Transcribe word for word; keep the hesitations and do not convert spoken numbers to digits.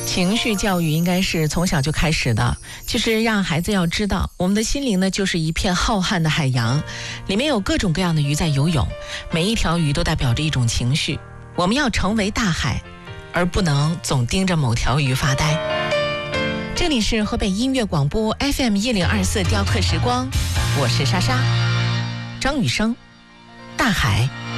情绪教育应该是从小就开始的，就是让孩子要知道，我们的心灵呢就是一片浩瀚的海洋，里面有各种各样的鱼在游泳，每一条鱼都代表着一种情绪。我们要成为大海，而不能总盯着某条鱼发呆。这里是河北音乐广播 F M 一零二四雕刻时光，我是莎莎。张雨生，大海。